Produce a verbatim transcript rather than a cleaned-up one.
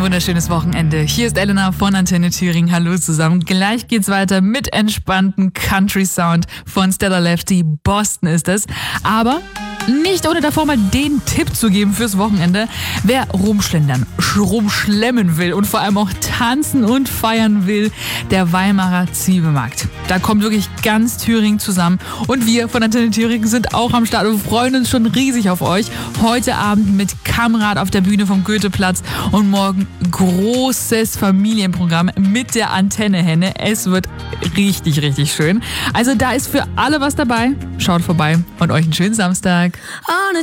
wunderschönes Wochenende. Hier ist Elena von Antenne Thüringen. Hallo zusammen. Gleich geht's weiter mit entspannten Country Sound von Stella Lefty. Boston ist es. Aber nicht ohne davor mal den Tipp zu geben fürs Wochenende. Wer rumschlendern, rumschlemmen will und vor allem auch tanzen und feiern will, der Weimarer Zwiebelmarkt. Da kommt wirklich ganz Thüringen zusammen. Und wir von Antenne Thüringen sind auch am Start und freuen uns schon riesig auf euch. Heute Abend mit Kamerad auf der Bühne vom Goetheplatz und morgen großes Familienprogramm mit der Antenne-Henne. Es wird richtig, richtig schön. Also da ist für alle was dabei. Schaut vorbei und euch einen schönen Samstag.